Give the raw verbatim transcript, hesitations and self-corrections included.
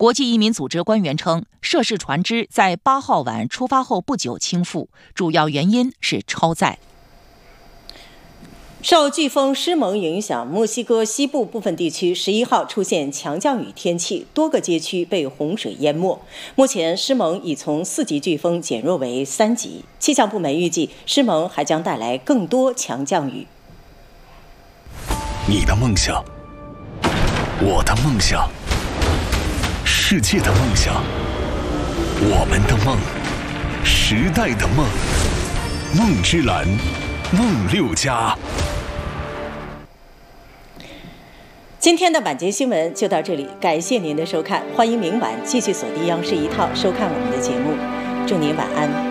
国际移民组织官员称，涉事船只在八号晚出发后不久倾覆，主要原因是超载。 受飓风施蒙影响，墨西哥西部部分地区十一号出现强降雨天气，多个街区被洪水淹没。目前，施蒙已从四级飓风减弱为三级。气象部门预计，施蒙还将带来更多强降雨。 你的梦想，我的梦想，世界的梦想，我们的梦，时代的梦，梦之蓝，梦六家。 今天的晚间新闻就到这里，感谢您的收看，欢迎明晚继续锁定央视一套收看我们的节目，祝您晚安。